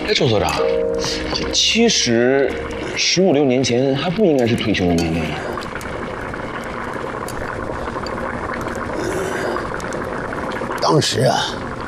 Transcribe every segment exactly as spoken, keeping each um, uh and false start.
哎，周所长，这其实十五六年前还不应该是退休的年龄。 当时啊，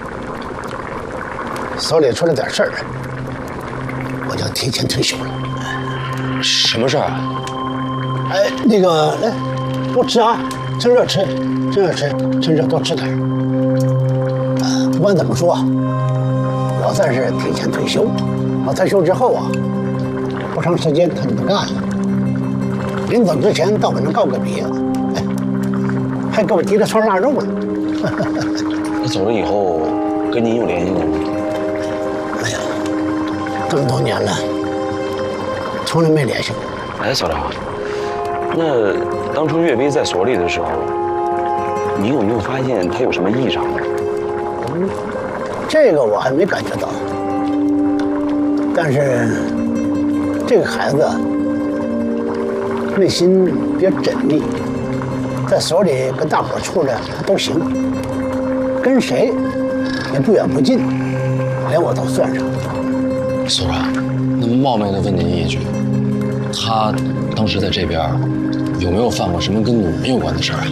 手里出了点事儿，我就提前退休了。 什么事儿啊？ 哎，那个，来，多吃啊，趁热吃，趁热吃，趁热多吃点。呃，不管怎么说，我算是提前退休。我退休之后啊，不长时间他就不干了。临走之前到我那告个别，哎，还给我提了串腊肉呢。 他走了以后，跟您有联系过吗？ 哎呀，这么多年了，从来没联系过。 哎，所长，那当初岳飞在所里的时候，您有没有发现他有什么异常呢？ 嗯，这个我还没感觉到。但是这个孩子内心比较缜密，在所里跟大伙处着他都行，跟谁也不远不近，连我都算上。 所长，那么冒昧的问您一句，他当时在这边有没有犯过什么跟女人有关的事儿啊？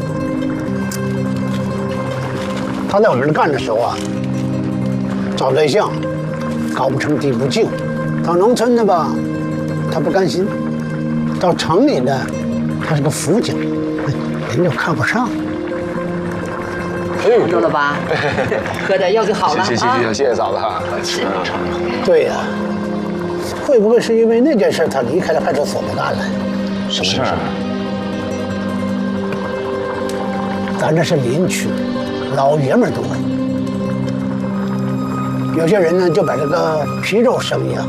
他在我们这干的时候啊，找对象搞不成地不就，到农村的吧，他不甘心；到城里的，他是个福将，人就看不上。 看到了吧？喝点药就好了。 谢谢谢谢谢谢嫂子哈。 是。 对呀、啊，会不会是因为那件事他离开了派出所不干了？ 什么事儿啊？ 咱这是林区，老爷们儿多。有些人呢，就把这个皮肉生意啊